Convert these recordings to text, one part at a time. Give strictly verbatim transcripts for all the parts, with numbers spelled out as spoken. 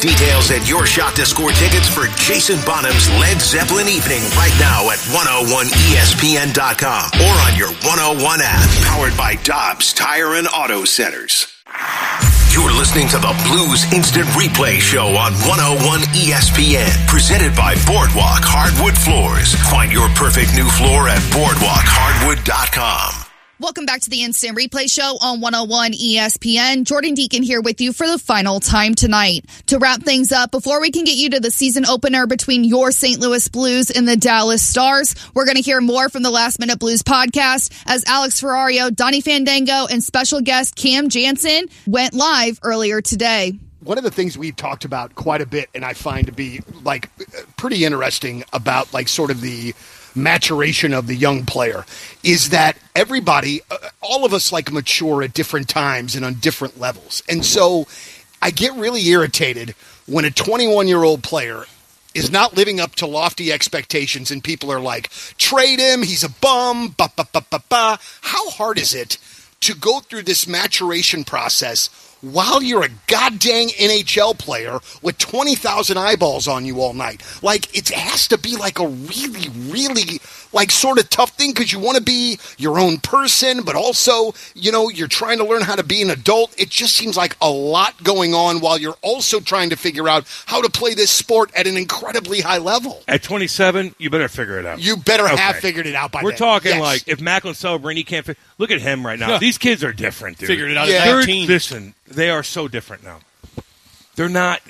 Details and your shot to score tickets for Jason Bonham's Led Zeppelin evening right now at one oh one E S P N dot com or on your one oh one app. Powered by Dobbs Tire and Auto Centers. You're listening to the Blues Instant Replay Show on one oh one E S P N. Presented by Boardwalk Hardwood Floors. Find your perfect new floor at boardwalk hardwood dot com. Welcome back to the Instant Replay Show on one oh one E S P N. Jordan Deacon here with you for the final time tonight. To wrap things up, before we can get you to the season opener between your Saint Louis Blues and the Dallas Stars, we're going to hear more from the Last Minute Blues podcast as Alex Ferrario, Donnie Fandango, and special guest Cam Jansen went live earlier today. One of the things we've talked about quite a bit, and I find to be like pretty interesting about like sort of the maturation of the young player, is that everybody, uh, all of us like mature at different times and on different levels. And so I get really irritated when a twenty-one-year-old player is not living up to lofty expectations and people are like, trade him, he's a bum, ba ba ba ba ba. How hard is it to go through this maturation process while you're a goddamn N H L player with twenty thousand eyeballs on you all night? Like, it has to be like a really, really, like, sort of tough thing because you want to be your own person, but also, you know, you're trying to learn how to be an adult. It just seems like a lot going on while you're also trying to figure out how to play this sport at an incredibly high level. At twenty-seven, you better figure it out. You better okay. have figured it out by We're then. talking Yes. like, if Macklin Celebrini can't figure Look at him right now. These kids are different, dude. Figured it out Yeah. at nineteen. Listen, they are so different now. They're not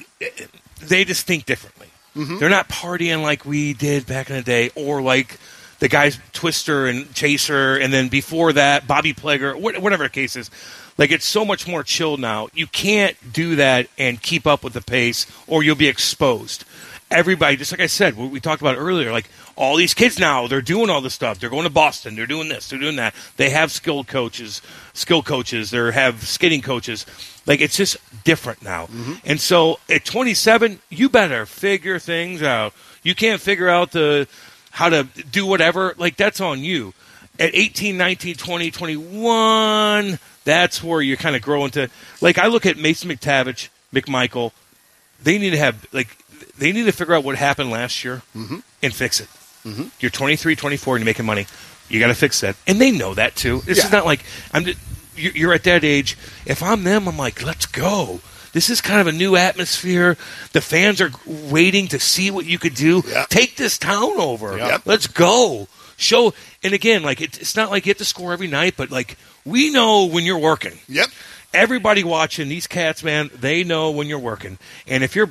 – they just think differently. Mm-hmm. They're not partying like we did back in the day, or like the guys Twister and Chaser, and then before that, Bobby Plager, whatever the case is. Like, it's so much more chill now. You can't do that and keep up with the pace, or you'll be exposed. Everybody, just like I said, what we talked about earlier, like all these kids now, they're doing all this stuff. They're going to Boston. They're doing this. They're doing that. They have skilled coaches, skill coaches. They have skating coaches. Like, it's just different now. Mm-hmm. And so at twenty-seven, you better figure things out. You can't figure out the how to do whatever. Like, that's on you. At eighteen, nineteen, twenty, twenty-one, that's where you kind of grow into. Like, I look at Mason McTavish, McMichael. They need to have, like, they need to figure out what happened last year mm-hmm. and fix it. Mm-hmm. You're twenty-three, twenty-four, and you're making money. You got to fix that. And they know that, too. This yeah. is not like I'm. Just, you're at that age. If I'm them, I'm like, let's go. This is kind of a new atmosphere. The fans are waiting to see what you could do. Yep. Take this town over. Yep. Let's go. Show. And again, like it, it's not like you have to score every night, but like we know when you're working. Yep. Everybody watching these cats, man, they know when you're working. And if you're